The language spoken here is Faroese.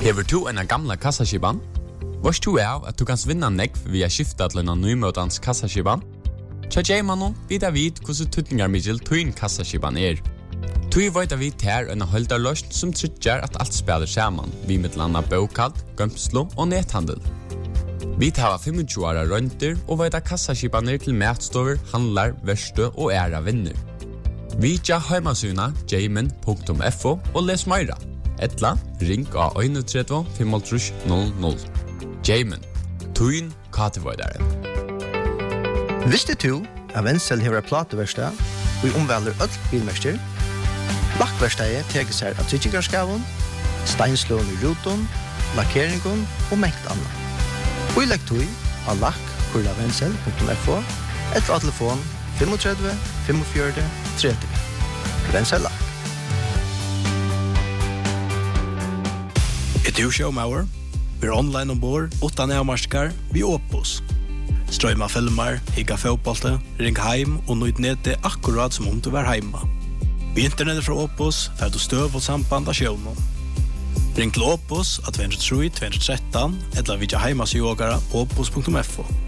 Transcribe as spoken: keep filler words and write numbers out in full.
Hever du en gamla kassaskiban? Vars du av at du kan vinna nekv via skifta til en nymøtans kassaskiban? Tja Jaimanon vidar vid hvordan tutningar middel tuin kassaskiban er. Tui veit vi ter en holdarløst som tryggjar at alt spiller saman, vi med landa bokald, gømslo og nethandel. Vi tar tjuefem åra rønter og veit kassaskibaner til matstover, handlar, verste og æra vinner. Vi tja heimasuna jaimen punktum f o og les meira. Etla, ring av tre en fem null null. Jaimen, tuin katevoidaren. Visste du at Wenzel hever plateverkstad og omvelder öll bilmester? Lakkverkstadet teker seg av tryggikarskaven, steinslån i ruton, lakkeringen og mengt annet. Og i lekk tog av lakk kurla wenzel punktum f o etter av telefon tre fem fem fire tre tre. Wenzel lakk. Er du showmauer? Vi er online ombord, utan avmarskar, vi Opus. Strøyma filmer, higga fotbollte, ring heim og nøyd nede akkurat som om du var heima. Vi internettet fra Opus får du støv og samband av sjøvnen. Ring til Opus av to tre tre to tre tre eller vidja heimas i ågara opus punktum f o.